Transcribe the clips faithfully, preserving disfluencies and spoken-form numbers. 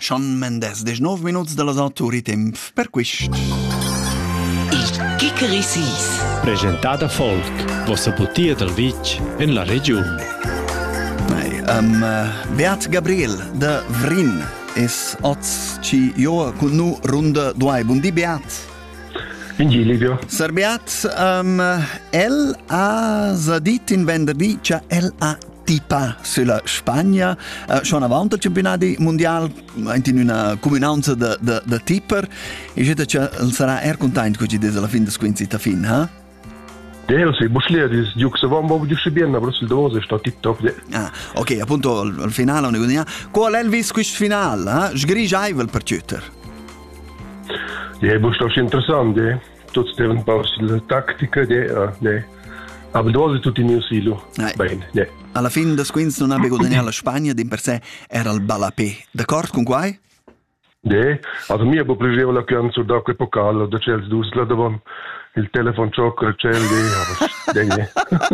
Shawn Mendes, diciannove minuti dalla otto temp per questo. Il Chickerissis. Presentata Folk, vostra bottiglia del Vic in la regione. Hey, um, Beat Gabriel de Vrin is oz ci io con nu ronda due. Buondì Beat. Quindi Livio. Sir Beat, um, el ha zadit in venerdì, cioè el ha tipa sulla Spagna, uh, schon avanti il campionato mondiale, in una comunanza de, de, de tipper, e dice che sarà er contento che ci dese alla fine di squinzi ta fin, ha? Ja, sì, buslia di giuxe vam bob giuxe bien, ma sul dose sta tip top. Ah, ok, appunto al, al finale una guadagna. Qual è il vis questo finale, ha? Sgrigiaivel per tutter. Ja, bus sta interessante, tutti devono pausi la tattica, ja, ne. Aber dose tutti in silo. Bene, ja. Alla fine del squinz non abbia guadagnato la Spagna, di per sé era il balapé. D'accordo con quai? Ja, also mir bo plegevole che so da quel pokal da Chelsea dus la davon il telefono gioco Chelsea, aber dai.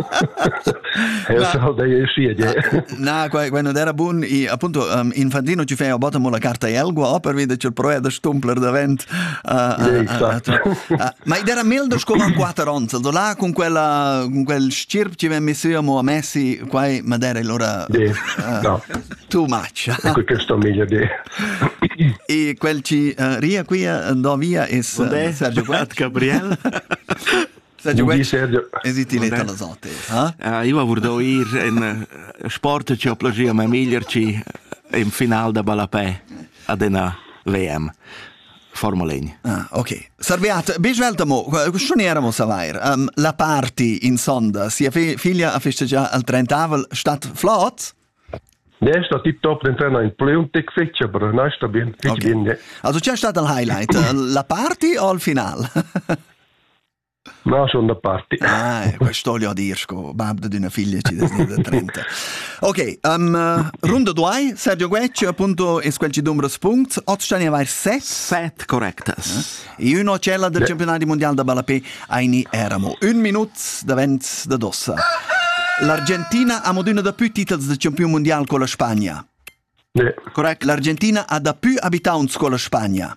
E so dai esci ja. Na, quai quando era buon e appunto um, Infantino ci fa bottamo la carta Elgua per vedere che il pro è da stumpler davent. Ma era mildo scovan quattro onze, là con quella con quel stirp ci aveva messo a Messi, quai Madeira allora no. Too much. Ecco che sto meglio di. E quel ci uh, ria qui uh, da via è uh, Sergio Guet Gabriel. Sergio Guet Sergio esitileta la zote, ha? Uh, io vorrei ir in uh, sport ci ho piacere ma migliorci in finale da balapé ad una V M. Formula uno. Ah, ok. Sarviat, bisveltamo, questo ne eravamo savair. Um, la party in sonda, sia fi- figlia a festeggiare al trentavel stat flot? Ne, sta tip top, den Trainer in Pleontek feccia, aber nein, sta bien, feccia Okay. bien, ja. Also c'è stato il highlight, la party o il finale? No, schon da party. Ah, questo gli ho dirco, babbo di una figlia ci da trenta. Ok, um, uh, ronda due, Sergio Guecci, appunto, è quel ci numero spunt, otto stani a set. Set correctas. E uno cella del Yeah. campionato mondiale da balapé, aini eramo. Un minut davanti da dossa. L'Argentina ha moduna da più titoli del campione mondiale con la Spagna. Ne, Correct. L'Argentina ha da più abitanti con la Spagna.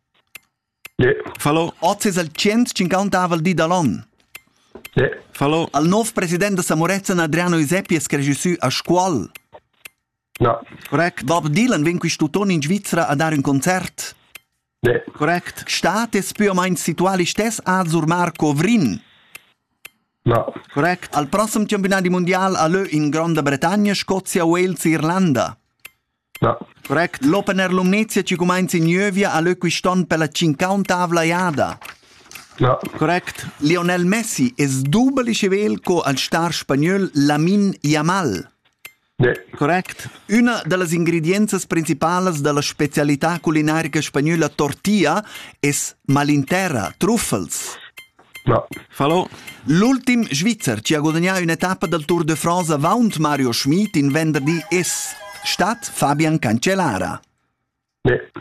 ne, Fallo, Oggi è il centocinquanta di Dallon. ne, fallo, Al nuovo presidente Samorezza Adriano Isepi è screso su a scuola. no, correct, Bob Dylan venne questo in Svizzera a dare un concerto. ne, correct, State è più o meno situato stesso a sur Marco Vrin. no, correct, Al prossimo campionato mondiale all'E in Gran Bretagna, Scozia, Wales, Irlanda. no, correct, L'Opener Lumnezia ci comincia in Jövia all'E quiston per la cinquantavla iada. no, correct, Lionel Messi è sdubali chevel co al star spagnol Lamine Yamal. ne, correct, Una delle ingredienze principali della specialità culinaria spagnola tortilla è malintera, truffles. no, fallo, L'ultim Svizzer ci ha guadagnato un'etappa del Tour de France avant Mario Schmid in venerdì è stat Fabian Cancellara. ne,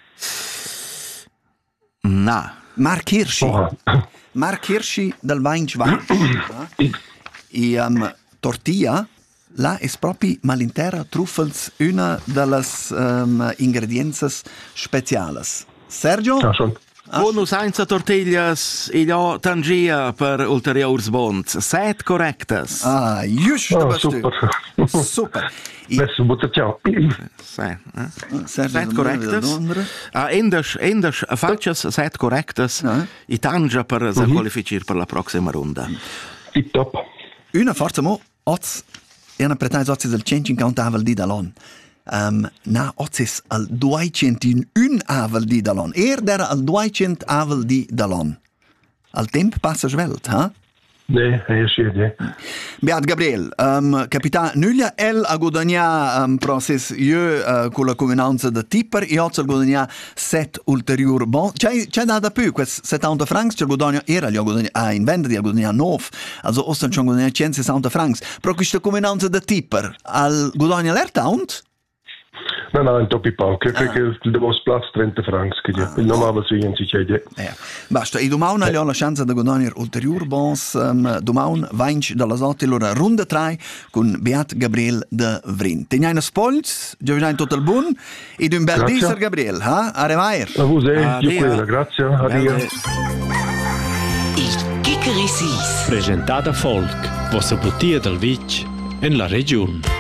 na, Mark Hirschi. oh, Mark Hirschi del Wein Schwarz. E um, tortilla, là è proprio malintera truffles una delle um, ingredienze speciali. Sergio? ja, schon. Uno senza tortillas, il ho tangia per ulteriors bonds. Set correctas. Ah, just Oh, best super. Super. E, Adesso butta ciao. Set, eh? Sergio, Set correctas. Ah, endas, endas, faccias set correctas. Ah. I tangia per se qualificare per la prossima ronda. Tip top. una forza mo, oz, è una pretesa oz del centocinquanta avel di Dallon. Um, na oz è al duecentouno avel di Dallon. Er era al duecento avel di Dallon. Al tempo passa svelt, ha? Ne, è scegliere. Beat Gabriel, um, capità Nuglia, el ha guadagnato un um, process io uh, con la comunanza da tipper e oggi ha guadagnato set ulteriori bon. C'è, c'è da più, questi settanta francs c'è guadagnato, era gli ha guadagnato, ah, in vendita ha guadagnato nove, also oggi c'è guadagnato centosessanta francs. Però questa comunanza da tipper, al guadagnato l'ertaunt? No, no, in topi pauc. Io credo che il vostro Platz trenta francs, che ah, il nome va in si chiede. Eh. Basta, e domaun ha la chance di guadagnare ulterior bons. Um, domaun vainc dalla sotte l'ora ronda tre con Beat Gabriel de Vrin. Teniai una spolz, già vedrai tutto il buon, ed un bel disser Gabriel, ha? A revair. A voi, io quella, grazie, addio. Il Kikerisis. Presentata Folk, vostra bottiglia del Vic in la regione.